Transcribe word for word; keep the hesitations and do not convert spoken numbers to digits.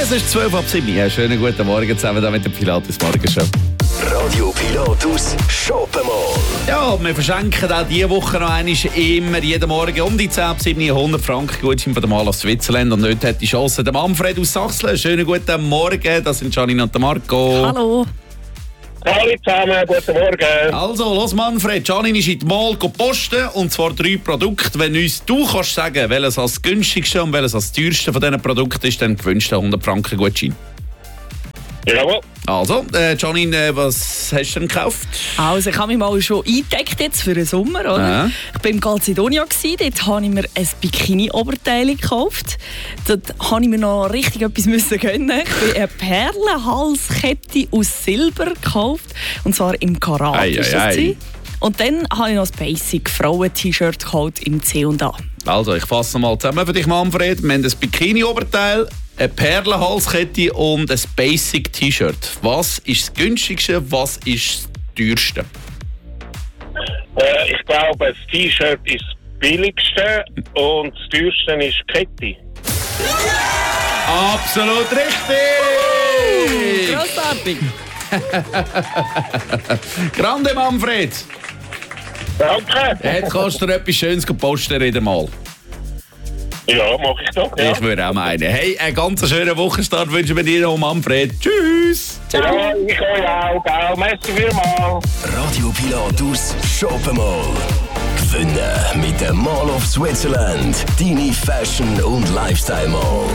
Es ist zwölf ab sieben. Ja, schönen guten Morgen zusammen hier mit der Pilatus Morgenshow. Radio Pilatus shoppen mal. Ja, wir verschenken auch diese Woche noch einmal immer jeden Morgen um die zehn ab sieben hundert Franken Gutschein von der Mal aus Switzerland. Und heute hat die Chance der Manfred aus Sachsen. Schönen guten Morgen, das sind Janine und der Marco. Hallo. Hallo zusammen, guten Morgen. Also, los Manfred, Janine ist in die Mall posten, und zwar drei Produkte. Wenn uns du kannst sagen, welches das günstigste und welches das teuerste von diesen Produkten ist, dann gewünscht du hundert Franken Gutschein. Jawohl. Also, äh, Janine, was hast du denn gekauft? Also, ich habe mich mal schon eingedeckt jetzt für den Sommer. Oder? Ja. Ich war im Calcedonia, dort habe ich mir ein Bikini-Oberteil gekauft. Dort musste ich mir noch richtig etwas müssen gönnen. Ich habe eine Perlenhalskette aus Silber gekauft, und zwar im Karat. Ei, ist ei, das ei. Und dann habe ich noch ein Basic-Frauen-T-Shirt gekauft im C und A. Also, ich fasse mal zusammen für dich, Manfred. Wir haben ein Bikini-Oberteil, eine Perlenhalskette und ein Basic-T-Shirt. Was ist das günstigste, was ist das teuerste? Äh, ich glaube, das T-Shirt ist das billigste und das teuerste ist die Kette. Absolut richtig! Grossartig! Grande, Manfred! Danke. Jetzt kannst du dir etwas Schönes posten wieder mal. Ja, mache ich doch. Ja. Ich würde auch meinen. Hey, einen ganz schönen Wochenstart wünschen wir dir noch, Manfred. Tschüss! Ja, ich euch auch. Gell. Merci vielmals. Radio Pilatus shoppen mal. Gewinnen mit der Mall of Switzerland. Deine Fashion- und Lifestyle Mall.